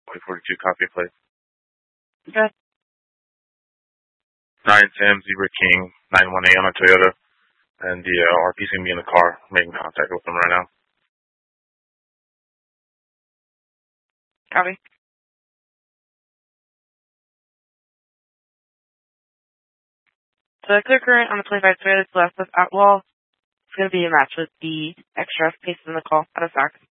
42 copy plate. Okay. 910 Zebra King 918 on a Toyota, and the RP's gonna be in the car making contact with them right now. Copy. So the clear current on the 25 Toyota left with Atwell is going to be a match with the extra pasted in the call out of fact.